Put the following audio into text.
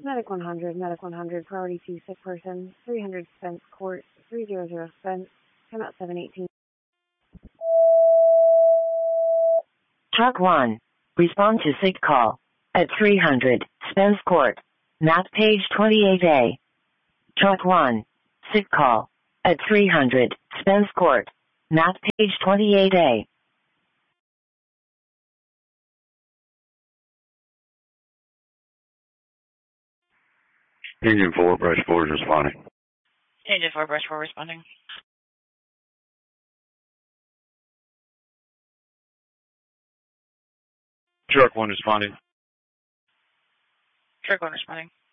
Medic 100, Medic 100, priority 2, sick person, 300 Spence Court, 300 Spence, come out 718. Truck 1, respond to sick call at 300 Spence Court, map page 28A. Truck 1, sick call at 300 Spence Court, map page 28A. Engine 4, brush 4 is responding. Engine 4, brush 4 responding. Truck 1 responding. Truck 1 responding.